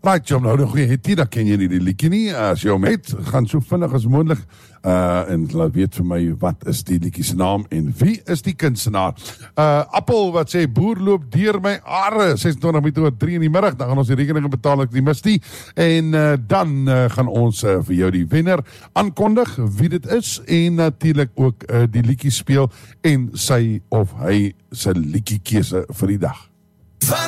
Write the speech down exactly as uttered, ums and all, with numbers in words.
Right, jy nou 'n goeie hitie, dan ken jy nie die liedjie nie. As jy hom het, gaan so vinnig as moontlik uh, en laat weet vir my wat is die liedjie se naam en wie is die kunstenaar. Uh, Appel wat sê boer loop deur my are, ses en twintig minute oor drie in die middag, dan gaan ons die rekeninge betaal ek die mistie en uh, dan uh, gaan ons uh, vir jou die wenner aankondig wie dit is en natuurlik ook uh, die liedjie speel en sy of hy sy liedjie keuse vir die dag.